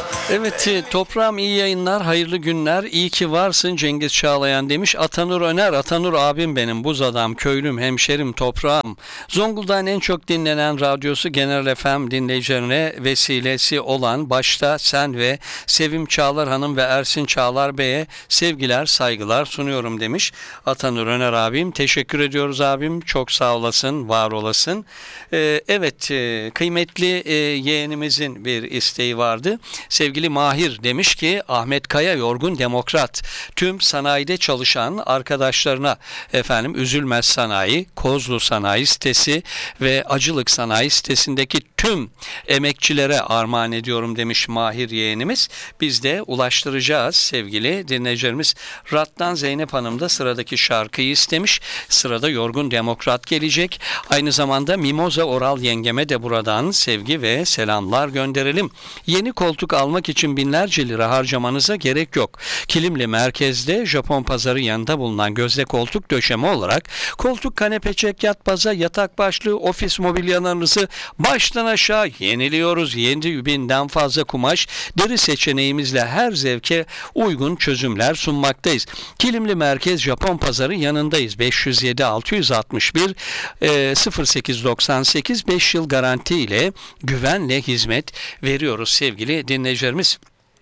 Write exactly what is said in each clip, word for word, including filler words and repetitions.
Evet, e, toprağım iyi yayınlar, hayırlı günler, iyi ki varsın Cengiz Çağlayan demiş. Atanur Öner, Atanur abim benim, buz adam, köylüm, hemşerim, toprağım. Zonguldak'ın en çok dinlenen radyosu Genel F M dinleyicilerine vesilesi olan başta sen ve Sevim Çağlar Hanım ve Ersin Çağlar Bey'e sevgiler, saygılar sunuyorum demiş. Atanur Öner abim, teşekkür ediyoruz abim, çok sağ olasın, var olasın. Ee, evet, e, kıymetli e, yeğenimizin bir isteği vardı. Sevgili Mahir demiş ki Ahmet Kaya yorgun demokrat, tüm sanayide çalışan arkadaşlarına efendim Üzülmez Sanayi, Kozlu Sanayi sitesi ve Acılık Sanayi sitesindeki tüm emekçilere armağan ediyorum demiş Mahir yeğenimiz. Biz de ulaştıracağız sevgili dinleyicilerimiz. Rat'tan Zeynep Hanım da sıradaki şarkıyı istemiş. Sırada Yorgun Demokrat gelecek. Aynı zamanda Mimoza Oral yengeme de buradan sevgi ve selamlar gönderelim. Yeni koltuk almak için binlerce lira harcamanıza gerek yok. Kilimli merkezde Japon pazarı yanında bulunan gözde koltuk döşeme olarak koltuk, kanepe, çekyat, baza, yatak başlığı, ofis mobilyalarınızı baştan aşağı yeniliyoruz. yedi binden fazla kumaş, deri seçeneğimizle her zevke uygun çözümler sunmaktayız. Kilimli merkez Japon pazarı yanındayız. beş yüz yedi altı yüz altmış bir e, sıfır sekiz doksan sekiz beş yıl garanti ile güvenle hizmet veriyoruz sevgili dinleyicilerimiz.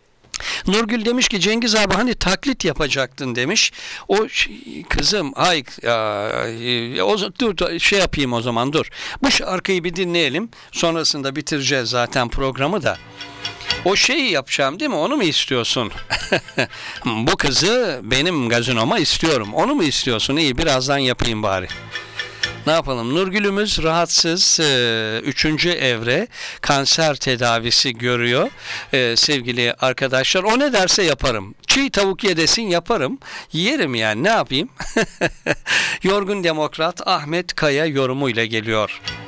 Nurgül demiş ki Cengiz abi hani taklit yapacaktın demiş. O kızım ay ya, o, dur şey yapayım o zaman dur. Bu şarkıyı bir dinleyelim. Sonrasında bitireceğiz zaten programı da. O şeyi yapacağım değil mi? Onu mu istiyorsun? Bu kızı benim gazinoma istiyorum. Onu mu istiyorsun? İyi, birazdan yapayım bari. Ne yapalım? Nurgül'ümüz rahatsız, e, üçüncü evre kanser tedavisi görüyor e, sevgili arkadaşlar. O ne derse yaparım. Çiğ tavuk yedesin yaparım. Yerim yani, ne yapayım? Yorgun Demokrat Ahmet Kaya yorumuyla geliyor.